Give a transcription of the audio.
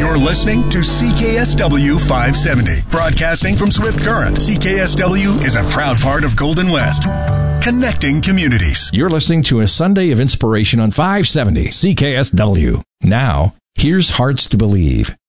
You're listening to CKSW 570. Broadcasting from Swift Current, CKSW is a proud part of Golden West. Connecting communities. You're listening to a Sunday of Inspiration on 570 CKSW. Now, here's Hearts to Believe.